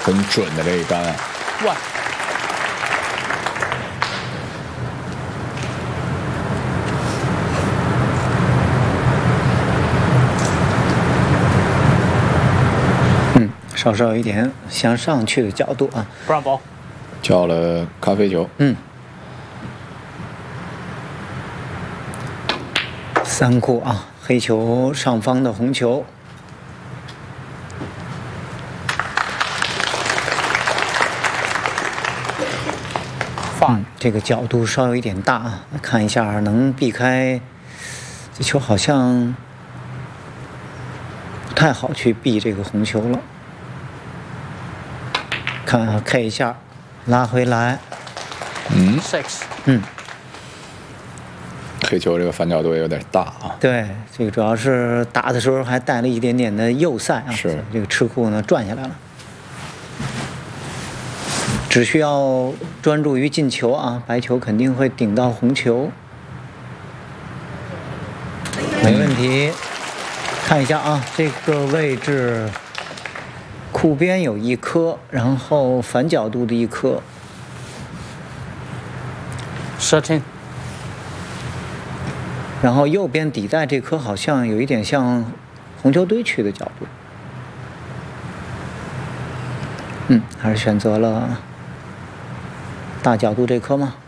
很准的这一杆啊！ 哇！ 稍稍有一点向上去的角度啊。 不让包。 叫了咖啡球。 3库啊，黑球上方的红球。 放， 这个角度稍有一点大啊，看一下能避开。这球好像不太好去避这个红球了。看啊 ，K 一下，拉回来。 6。 黑球这个反角度也有点大啊。 对，这个主要是打的时候还带了一点点的右塞啊。 是。 这个吃库呢转下来了。只需要专注于进球啊，白球肯定会顶到红球。没问题。看一下啊，这个位置。库边有1颗，然后反角度的1颗。 13。 然后右边底带这颗好像有一点像红球堆去的角度。还是选择了大角度这颗吗？